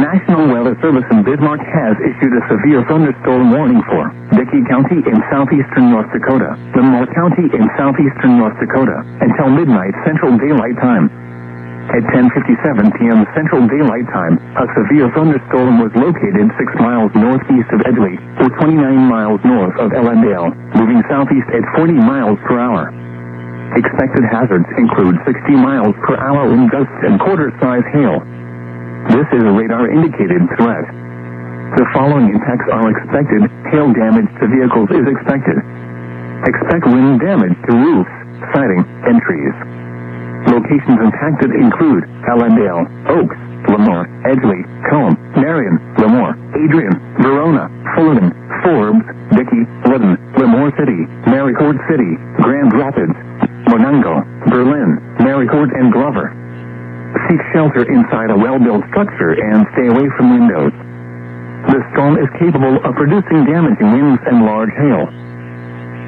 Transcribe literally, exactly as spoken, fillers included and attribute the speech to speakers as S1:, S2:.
S1: National Weather Service in Bismarck has issued a severe thunderstorm warning for Dickey County in southeastern North Dakota, Lemoore County in southeastern North Dakota, until midnight Central Daylight Time. At ten fifty-seven p.m. Central Daylight Time, a severe thunderstorm was located six miles northeast of Edgley, or twenty-nine miles north of Ellendale, moving southeast at forty miles per hour. Expected hazards include sixty miles per hour wind gusts and quarter-size hail. This is a radar-indicated threat. The following impacts are expected. Hail damage to vehicles is expected. Expect wind damage to roofs, siding, and trees. Locations impacted include Ellendale, Oaks, Lemoore, Edgley, Combe, Marion, Lemoore, Adrian, Verona, Fullerton, Forbes, Dickey, Woodin, Lemoore City, Maricourt City, Grand Rapids, Monongo, Berlin, Maricourt, and Glover. Seek shelter inside a well-built structure and stay away from windows. The storm is capable of producing damaging winds and large hail.